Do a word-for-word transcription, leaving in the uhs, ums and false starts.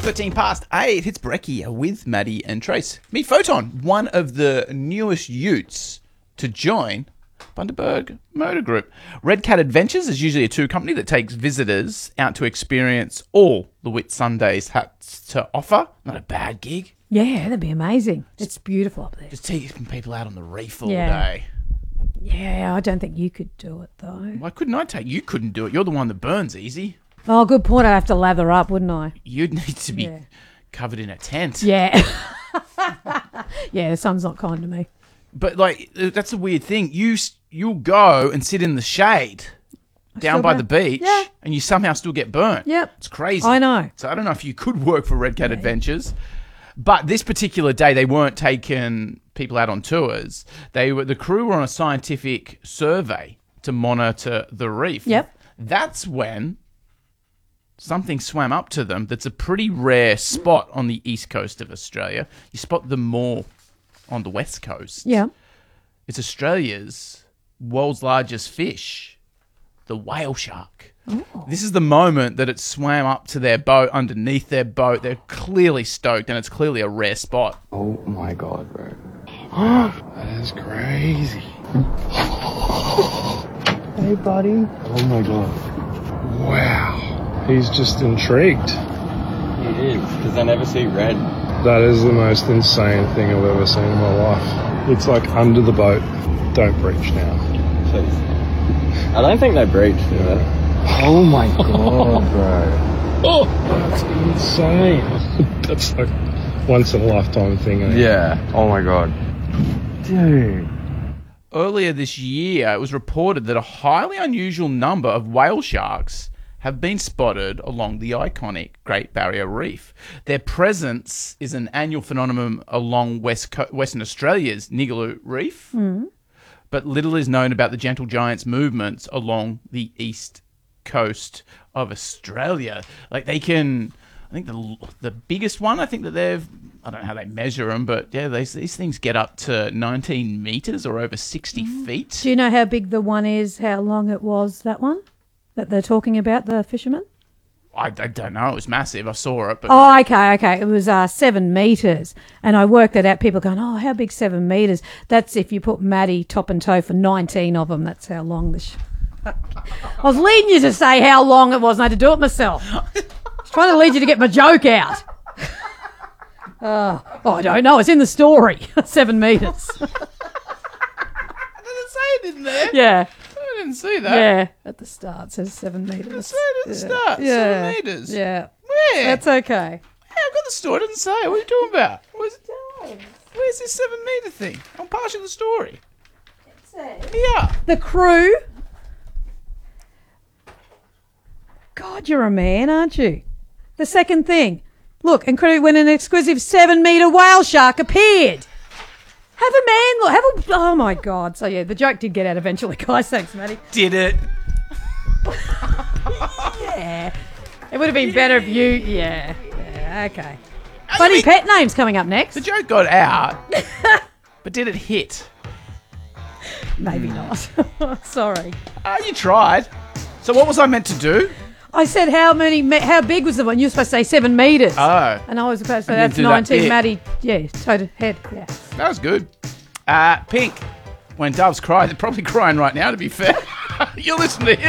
thirteen past eight. It's Brekkie with Maddie and Trace. Meet Photon, one of the newest utes to join Bundaberg Motor Group. Red Cat Adventures is usually a tour company that takes visitors out to experience all the Whitsundays has to offer. Not a bad gig. Yeah, that'd be amazing. It's beautiful up there. Just taking people out on the reef all Yeah. day. Yeah, I don't think you could do it, though. Why couldn't I take? You couldn't do it. You're the one that burns easy. Oh, good point. I'd have to lather up, wouldn't I? You'd need to be Yeah. covered in a tent. Yeah. Yeah, the sun's not kind to me. But, like, that's a weird thing. You, s- you'll go and sit in the shade down still by burn. the beach, Yeah. and you somehow still get burnt. Yep. It's crazy. I know. So I don't know if you could work for Red Cat Adventures. But this particular day, they weren't taking people out on tours. They were the crew were on a scientific survey to monitor the reef. Yep. That's when something swam up to them that's a pretty rare spot on the east coast of Australia. You spot them more on the west coast. Yeah. It's Australia's world's largest fish, the whale shark. Oh. This is the moment that it swam up to their boat, underneath their boat. They're clearly stoked, and it's clearly a rare spot. Oh my god, bro. That is crazy. Hey, buddy. Oh my god. Wow. He's just intrigued. He is, because I never see red. That is the most insane thing I've ever seen in my life. It's like under the boat. Don't breach now. Please. I don't think they breach, do they? Oh my god, bro. Oh, that's insane. That's like once in a lifetime thing. Eh? Yeah. Oh my god. Dude. Earlier this year, it was reported that a highly unusual number of whale sharks have been spotted along the iconic Great Barrier Reef. Their presence is an annual phenomenon along West Co- Western Australia's Nigaloo Reef, but little is known about the gentle giant's movements along the east coast of Australia. Like they can, I think the the biggest one, I think that they've, I don't know how they measure them, but yeah, these these things get up to nineteen meters or over sixty feet. Do you know how big the one is, how long it was, that one that they're talking about, the fisherman? I, I don't know. It was massive. I saw it, but Oh, okay, okay. It was uh, seven metres. And I worked that out. People going, oh, how big seven metres? That's if you put Maddie top and toe for nineteen of them. That's how long the... Sh- I was leading you to say how long it was, and I had to do it myself. I was trying to lead you to get my joke out. Uh, oh, I don't know. It's in the story. Seven metres. I didn't say it in there. Yeah. I didn't see that. Yeah. At the start it says seven metres. It said at the start, Yeah. seven metres. Yeah. Where? That's okay. Yeah, I've got the story. It doesn't say it. What are you talking about? Where's, where's this seven metre thing? I'm passing the story. Yeah. The crew. God, you're a man, aren't you? The second thing. Look, incredible when an exquisite seven metre whale shark appeared. Have a man look. Have a. Oh my God. So yeah, the joke did get out eventually, guys. Thanks, Matty. Did it? Yeah. It would have been better if you. Yeah. Yeah. Okay. I Funny mean, pet names coming up next. the joke got out, but did it hit? Maybe not. Sorry. Uh, you tried. So what was I meant to do? I said how many? Me- how big was the one? You were supposed to say seven metres. Oh, And I was supposed to say And then that's do that nineteen. bit. Maddie. Yeah. Toe head. Yeah. that was good. Uh, Pink, when doves cry, they're probably crying right now, to be fair. You're listening to him.